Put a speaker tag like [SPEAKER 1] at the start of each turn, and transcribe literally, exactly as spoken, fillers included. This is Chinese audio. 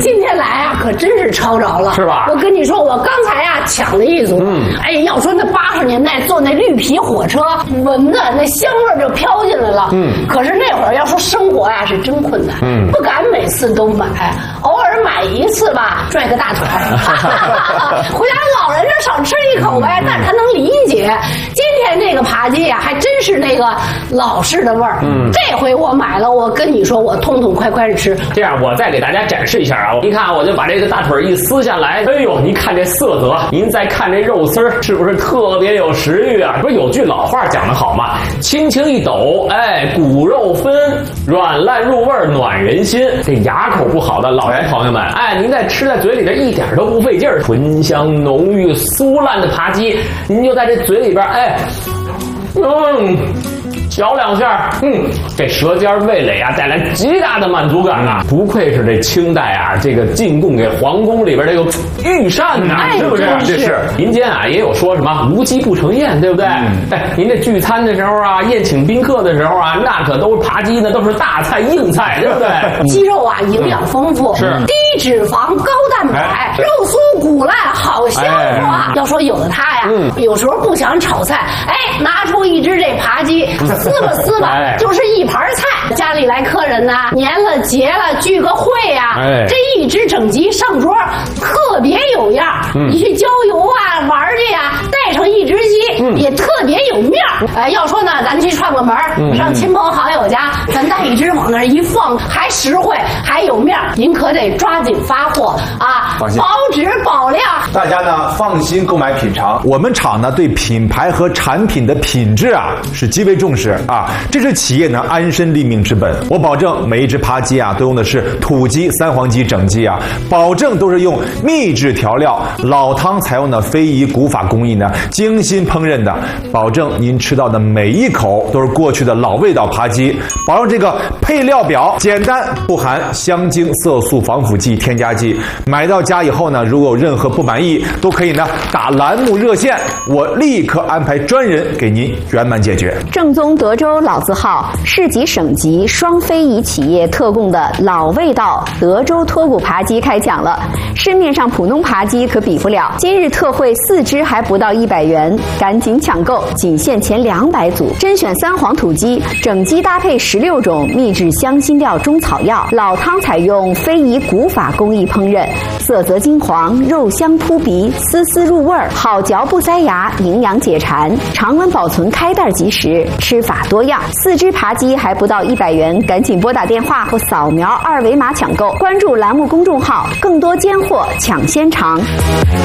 [SPEAKER 1] 今天来啊，可真是抄着了，
[SPEAKER 2] 是吧？
[SPEAKER 1] 我跟你说，我刚才啊抢了一组，嗯，哎，要说那八十年代坐那绿皮火车，闻的那香味就飘进来了，嗯。可是那会儿要说生活呀、啊，是真困难，嗯，不敢每次都买，偶尔买一次吧，拽个大腿，回家老人家少吃一口呗，但他能理解。今天这个扒鸡啊，还真是那个老式的味儿，嗯，这回我买了，我跟你说，我痛痛快快的吃。
[SPEAKER 2] 这样，我再给大家展示一下啊，你看，我就把这个大腿一撕下来，哎呦，您看这色泽，您再看这肉丝儿，是不是特别有食欲啊？不是有句老话讲得好吗？轻轻一抖，哎，骨肉分，软烂入味，暖人心。这牙口不好的老人朋友们，哎，您在吃在嘴里边一点都不费劲儿，醇香浓郁、酥烂的扒鸡，您就在这嘴里边，哎，嗯。嚼两下，嗯，这舌尖味蕾啊带来极大的满足感啊！不愧是这清代啊，这个进贡给皇宫里边这个御膳呐、啊，
[SPEAKER 1] 哎、
[SPEAKER 2] 是不是？这是民间啊也有说什么无鸡不成宴，对不对？嗯、哎，您这聚餐的时候啊，宴请宾客的时候啊，那可都是扒鸡呢，都是大菜硬菜，对不对？
[SPEAKER 1] 鸡肉啊营养丰富，是低脂肪高蛋白，哎、肉酥骨烂好消化。哎、要说有的他呀，嗯、有时候不想炒菜，哎，拿出一只这扒鸡。撕吧撕吧，哎、就是一盘菜。家里来客人呐，年了节了聚个会呀、啊，哎、这一只整鸡上桌，特别有样。嗯、你去郊游啊玩去呀、啊，带上一只鸡、嗯、也特别有面儿。哎，要说呢，咱去串个门，嗯、上亲朋好友家，咱带一只往那一放，还实惠还有面儿。您可得抓紧发货啊，保质保量。
[SPEAKER 3] 大家呢放心购买品尝。我们厂呢对品牌和产品的品质啊是极为重视。啊，这是企业呢安身立命之本。我保证每一只扒鸡啊，都用的是土鸡、三黄鸡、整鸡啊，保证都是用秘制调料，老汤采用的非遗古法工艺呢，精心烹饪的，保证您吃到的每一口都是过去的老味道扒鸡。保证这个配料表简单，不含香精、色素、防腐剂、添加剂。买到家以后呢，如果有任何不满意，都可以呢打栏目热线，我立刻安排专人给您圆满解决。
[SPEAKER 4] 正宗德州老字号市级省级双非遗企业特供的老味道德州脱骨扒鸡开抢了，市面上普通扒鸡可比不了，今日特惠四只还不到一百元，赶紧抢购，仅限前两百组，甄选三黄土鸡，整鸡搭配十六种秘制香辛料中草药，老汤采用非遗古法工艺烹饪，色泽金黄，肉香扑鼻，丝丝入味儿，好嚼不塞牙，营养解馋，常温保存，开袋即食，吃法多样。四只扒鸡还不到一百元，赶紧拨打电话或扫描二维码抢购，关注栏目公众号，更多尖货抢先尝。